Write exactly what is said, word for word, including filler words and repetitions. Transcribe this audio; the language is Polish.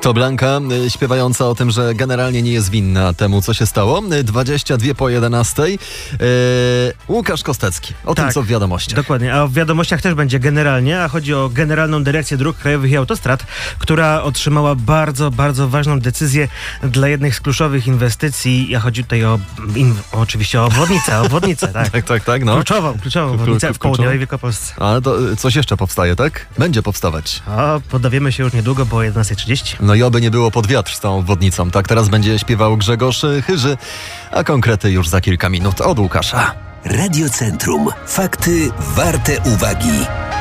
To Blanka y, śpiewająca o tym, że generalnie nie jest winna temu, co się stało. dwadzieścia dwa po jedenastej. Yy, Łukasz Kostecki. O Tak, tym, co w wiadomościach. Dokładnie, a w wiadomościach też będzie generalnie, a chodzi o Generalną Dyrekcję Dróg Krajowych i Autostrad, która otrzymała bardzo, bardzo ważną decyzję dla jednych z kluczowych inwestycji. A chodzi tutaj o, in, oczywiście o obwodnicę, obwodnicę, tak. Tak, tak, tak. No. Kluczową, kluczową obwodnicę w południowej Wielkopolsce. Ale to coś jeszcze powstaje, tak? Będzie powstawać. A podowiemy się już niedługo, bo o jedenasta trzydzieści. No i oby nie było pod wiatr z tą obwodnicą. Tak, teraz będzie śpiewał Grzegorz Chyży, a konkrety już za kilka minut od Łukasza. Radio Centrum. Fakty warte uwagi.